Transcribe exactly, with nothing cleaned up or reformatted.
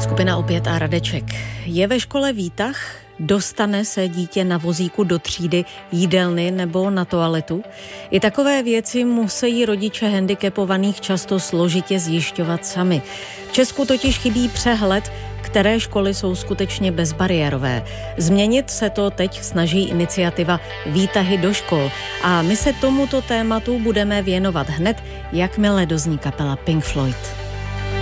Skupina Opět a Radeček. Je ve škole výtah? Dostane se dítě na vozíku do třídy, jídelny nebo na toaletu? I takové věci musí rodiče handicapovaných často složitě zjišťovat sami. V Česku totiž chybí přehled, které školy jsou skutečně bezbariérové. Změnit se to teď snaží iniciativa Výtahy do škol. A my se tomuto tématu budeme věnovat hned, jakmile dozní kapela Pink Floyd.